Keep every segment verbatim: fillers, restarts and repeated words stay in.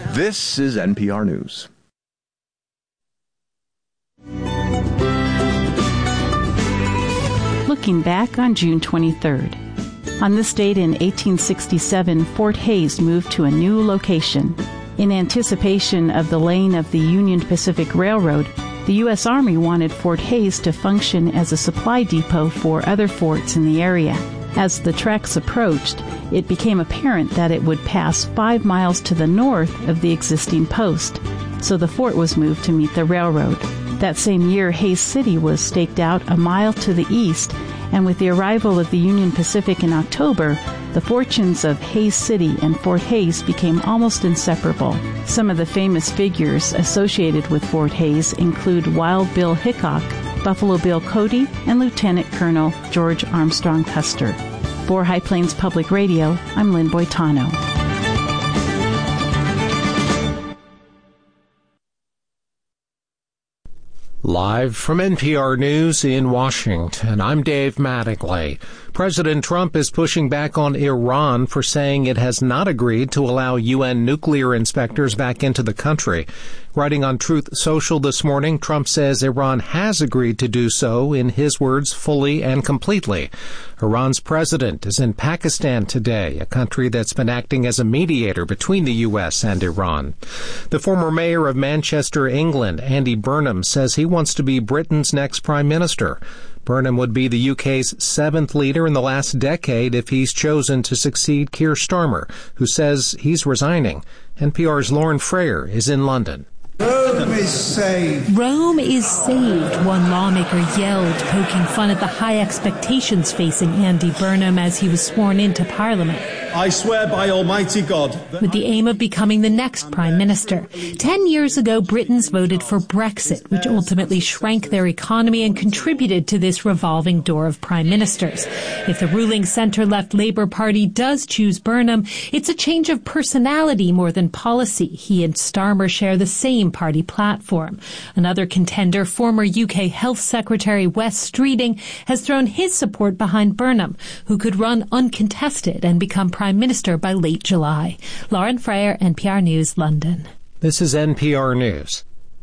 This is N P R News. Looking back on June twenty-third. On this date in eighteen sixty-seven, Fort Hays moved to a new location. In anticipation of the laying of the Union Pacific Railroad, the U S Army wanted Fort Hays to function as a supply depot for other forts in the area. As the tracks approached, it became apparent that it would pass five miles to the north of the existing post, so the fort was moved to meet the railroad. That same year, Hays City was staked out a mile to the east, and with the arrival of the Union Pacific in October, the fortunes of Hays City and Fort Hays became almost inseparable. Some of the famous figures associated with Fort Hays include Wild Bill Hickok, Buffalo Bill Cody, and Lieutenant Colonel George Armstrong Custer. For High Plains Public Radio, I'm Lynn Boitano. Live from N P R News in Washington, I'm Dave Mattingly. President Trump is pushing back on Iran for saying it has not agreed to allow U N nuclear inspectors back into the country. Writing on Truth Social this morning, Trump says Iran has agreed to do so, in his words, fully and completely. Iran's president is in Pakistan today, a country that's been acting as a mediator between the U S and Iran. The former mayor of Manchester, England, Andy Burnham, says he wants to be Britain's next prime minister. Burnham would be the U K's seventh leader in the last decade if he's chosen to succeed Keir Starmer, who says he's resigning. N P R's Lauren Frayer is in London. Rome is saved. Rome is saved, one lawmaker yelled, poking fun at the high expectations facing Andy Burnham as he was sworn into Parliament. I swear by Almighty God. With the aim of becoming the next Prime Minister. Ten years ago, Britons voted for Brexit, which ultimately shrank their economy and contributed to this revolving door of Prime Ministers. If the ruling centre-left Labour Party does choose Burnham, it's a change of personality more than policy. He and Starmer share the same party platform. Another contender, former U K Health Secretary Wes Streeting, has thrown his support behind Burnham, who could run uncontested and become Prime Minister by late July. Lauren Frayer, N P R News, London. This is N P R News.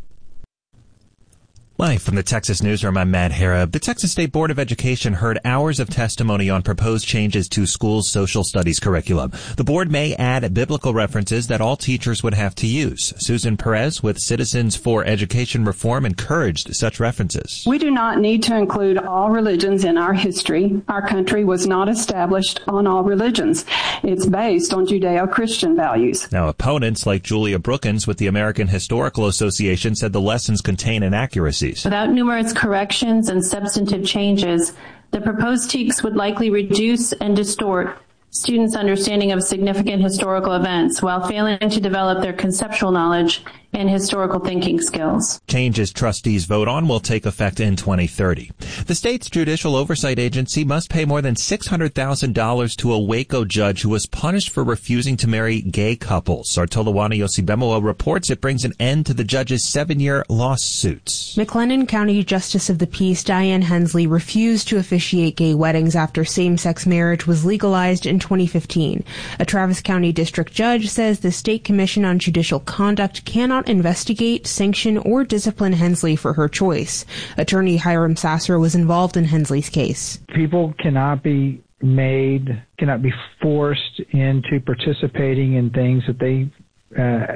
Live from the Texas Newsroom, I'm Matt Harrah. The Texas State Board of Education heard hours of testimony on proposed changes to schools' social studies curriculum. The board may add biblical references that all teachers would have to use. Susan Perez with Citizens for Education Reform encouraged such references. We do not need to include all religions in our history. Our country was not established on all religions. It's based on Judeo-Christian values. Now, opponents like Julia Brookins with the American Historical Association said the lessons contain inaccuracies. Without numerous corrections and substantive changes, the proposed T E Ks would likely reduce and distort students' understanding of significant historical events while failing to develop their conceptual knowledge and historical thinking skills. Changes trustees vote on will take effect in twenty thirty. The state's Judicial Oversight Agency must pay more than six hundred thousand dollars to a Waco judge who was punished for refusing to marry gay couples. Sartolawana Yosibemoa reports it brings an end to the judge's seven-year lawsuits. McLennan County Justice of the Peace Diane Hensley refused to officiate gay weddings after same-sex marriage was legalized in twenty fifteen. A Travis County District Judge says the State Commission on Judicial Conduct cannot investigate, sanction, or discipline Hensley for her choice. Attorney Hiram Sasser was involved in Hensley's case. People cannot be made, cannot be forced into participating in things that they uh,